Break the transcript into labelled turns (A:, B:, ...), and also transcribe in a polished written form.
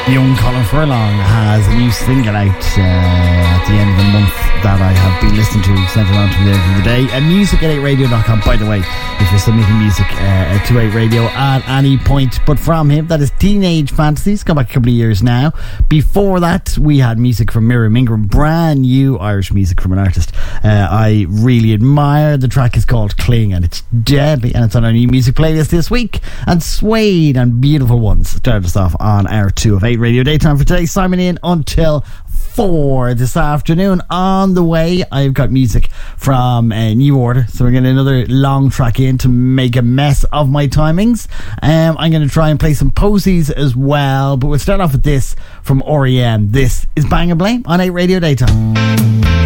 A: Young Colin Furlong has a new single out at the end of the month that I have been listening to, sent around to me there the day. And music at 8radio.com, by the way, if you're submitting music to 8 Radio at any point. But from him, that is Teenage Fantasies, come back a couple of years now. Before that, we had music from Miriam Ingram, brand new Irish music from an artist I really admire. The track is called Cling, and it's deadly, and it's on our new music playlist this week. And Suede and Beautiful Ones started us off on hour 2 of 8 Radio Daytime for today. Simon in until 4 this afternoon. On the way, I've got music from New Order, so we're getting another long track in to make a mess of my timings. I'm going to try and play some posies as well, but we'll start off with this from R.E.M. This is Bang and Blame on 8 Radio Daytime.